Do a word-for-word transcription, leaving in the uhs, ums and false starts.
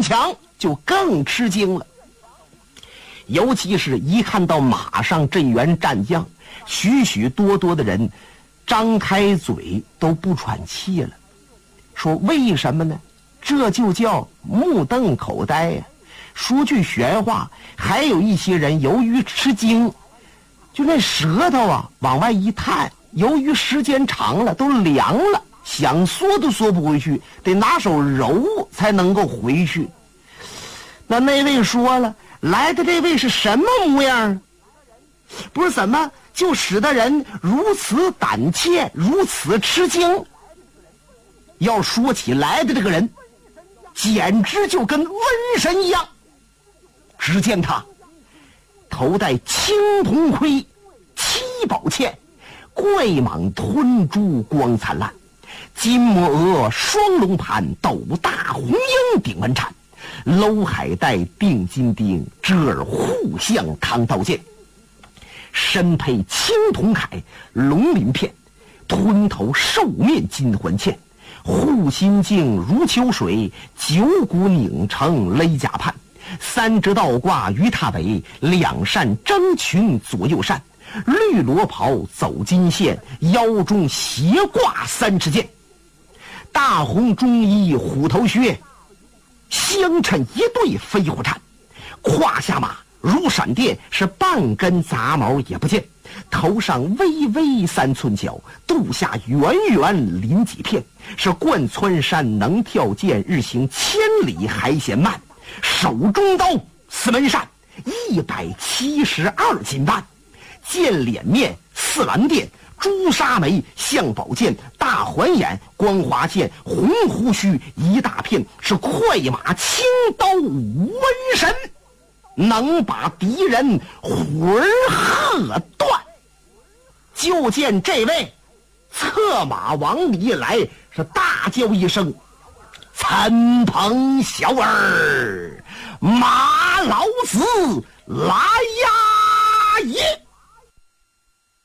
关强就更吃惊了，尤其是一看到马上这员战将，许许多多的人张开嘴都不喘气了。说为什么呢？这就叫目瞪口呆呀、啊。说句玄话，还有一些人由于吃惊，就那舌头啊往外一探，由于时间长了都凉了，想缩都缩不回去，得拿手揉才能够回去。那那位说了，来的这位是什么模样？不是怎么就使得人如此胆怯，如此吃惊？要说起来的这个人，简直就跟瘟神一样。只见他头戴青铜盔，七宝剑，怪蟒吞珠光灿烂，金摩额双龙盘，斗大红缨顶文铲，搂海带定金钉，遮耳护项扛刀剑，身佩青铜铠，龙鳞片，吞头兽面金环嵌，护心镜如秋水，九股拧成勒甲畔，三折倒挂于踏尾，两扇征裙左右扇，绿罗袍走金线，腰中斜挂三尺剑，大红中衣虎头靴，相衬一对飞虎铲，胯下马如闪电，是半根杂毛也不见，头上微微三寸角，肚下圆圆鳞几片，是贯穿山能跳涧，日行千里还嫌慢，手中刀四门扇，一百七十二斤半，剑脸面似蓝靛，朱砂眉象宝剑，大环眼光华剑，红胡须一大片，是快马青刀瘟神，能把敌人魂喝断。就见这位策马往里一来，是大叫一声：参朋小儿，马老子来呀！也